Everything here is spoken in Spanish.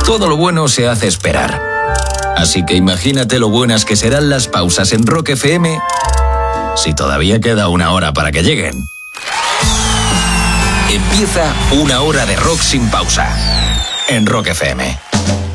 Todo lo bueno se hace esperar. Así que imagínate lo buenas que serán las pausas en Rock FM si todavía queda una hora para que lleguen. Empieza una hora de rock sin pausa en Rock FM.